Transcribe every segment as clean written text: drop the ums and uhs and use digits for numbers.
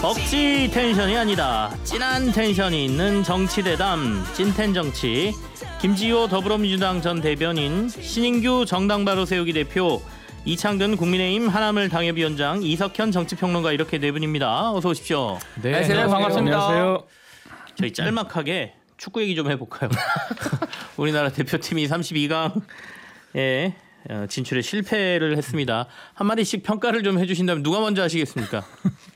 억지 텐션이 아니다. 찐한 텐션이 있는 정치대담 찐텐정치. 김지호 더불어민주당 전 대변인, 신인규 정당 바로 세우기 대표, 이창근 국민의힘 하나물 당협위원장, 이석현 정치평론가, 이렇게 네 분입니다. 어서 오십시오. 네, 안녕하세요. 반갑습니다. 안녕하세요. 저희 짤막하게 축구 얘기 좀 해볼까요? 우리나라 대표팀이 32강에 진출에 실패를 했습니다. 한 마디씩 평가를 좀 해주신다면 누가 먼저 하시겠습니까?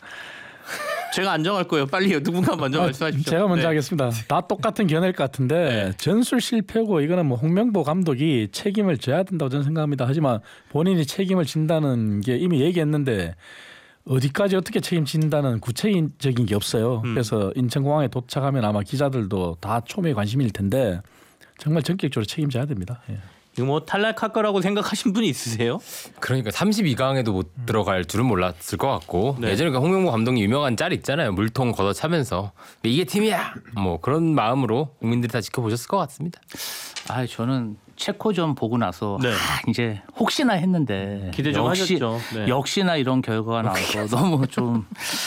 제가 안 정할 거예요. 빨리요. 누군가 먼저 말씀하십시오. 제가 먼저 하겠습니다. 다 똑같은 견해일 것 같은데 전술 실패고 이거는 뭐 홍명보 감독이 책임을 져야 된다고 저는 생각합니다. 하지만 본인이 책임을 진다는 게 이미 얘기했는데 어디까지 어떻게 책임진다는 구체적인 게 없어요. 그래서 인천공항에 도착하면 아마 기자들도 다 초미의 관심일 텐데 정말 전격적으로 책임져야 됩니다. 예. 이거 뭐 탈락할 거라고 생각하신 분이 있으세요? 그러니까 32강에도 못 들어갈 줄은 몰랐을 것 같고 네. 예전에 그 홍명보 감독님 유명한 짤 있잖아요. 물통 걷어차면서 이게 팀이야. 뭐 그런 마음으로 국민들이 다 지켜보셨을 것 같습니다. 저는 체코전 보고 나서 네. 이제 혹시나 했는데 기대 좀 하셨죠. 네. 역시나 이런 결과가 나와서 너무 좀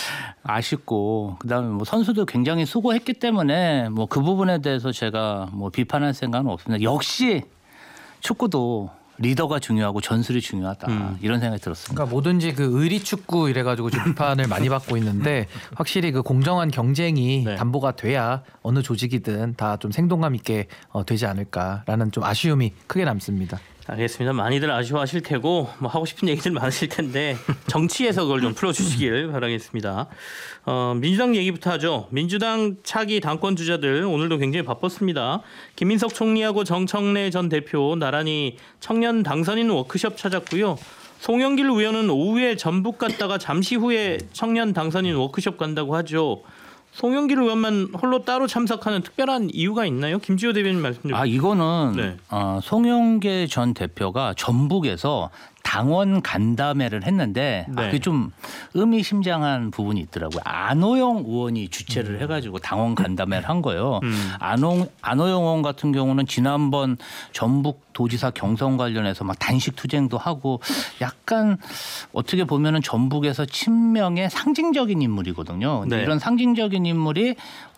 아쉽고, 그다음에 뭐 선수도 굉장히 수고했기 때문에 뭐 그 부분에 대해서 제가 뭐 비판할 생각은 없습니다. 역시 축구도 리더가 중요하고 전술이 중요하다, 이런 생각이 들었습니다. 그러니까 뭐든지 그 의리 축구 이래가지고 좀 비판을 많이 받고 있는데 확실히 그 공정한 경쟁이 네. 담보가 돼야 어느 조직이든 다 좀 생동감 있게 되지 않을까라는 좀 아쉬움이 크게 남습니다. 알겠습니다. 많이들 아쉬워하실 테고 뭐 하고 싶은 얘기들 많으실 텐데 정치에서 그걸 좀 풀어주시길 바라겠습니다. 민주당 얘기부터 하죠. 민주당 차기 당권 주자들 오늘도 굉장히 바빴습니다. 김민석 총리하고 정청래 전 대표 나란히 청년 당선인 워크숍 찾았고요. 송영길 의원은 오후에 전북 갔다가 잠시 후에 청년 당선인 워크숍 간다고 하죠. 송영길 의원만 홀로 따로 참석하는 특별한 이유가 있나요? 김지호 대변인 말씀 좀. 이거는 네. 송영길 전 대표가 전북에서 당원 간담회를 했는데 네. 그게 좀 의미심장한 부분이 있더라고요. 안호영 의원이 주최를 해가지고 당원 간담회를 한 거예요. 안호영 의원 같은 경우는 지난번 전북 도지사 경선 관련해서 막 단식 투쟁도 하고 약간 어떻게 보면은 전북에서 친명의 상징적인 인물이거든요. 근데 네. 이런 상징적인 인물이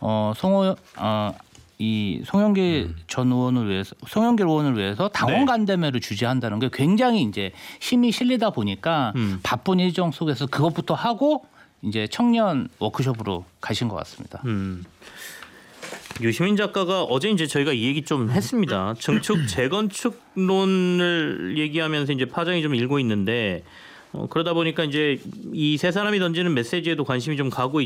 이 송영길 전 의원을 위해서, 송영길 의원을 위해서 당원 네. 간담회를 주재한다는 게 굉장히 이제 힘이 실리다 보니까 바쁜 일정 속에서 그것부터 하고 이제 청년 워크숍으로 가신 것 같습니다. 유시민 작가가 어제 이제 저희가 이 얘기 좀 했습니다. 증축 재건축론을 얘기하면서 이제 파장이 좀 일고 있는데 그러다 보니까 이제 이 세 사람이 던지는 메시지에도 관심이 좀 가고